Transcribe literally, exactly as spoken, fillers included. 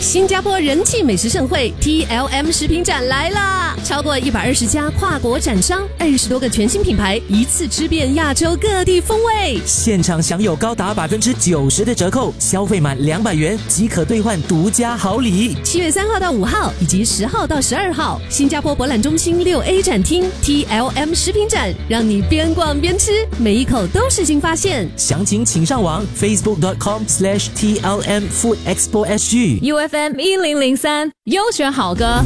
新加坡人气美食盛会 T L M 食品展来啦！超过一百二十家跨国展商，二十多个全新品牌，一次吃遍亚洲各地风味。 现场享有高达百分之九十的折扣，消费满两百元即可兑换独家好礼。 七月三号到五号以及十号到十二号，新加坡博览中心六 A 展厅 T L M 食品展，让你边逛边吃，每一口都是新发现。 详情请上网 facebook dot com slash T L M Food Expo S G。 U F M 一零零三优选好歌。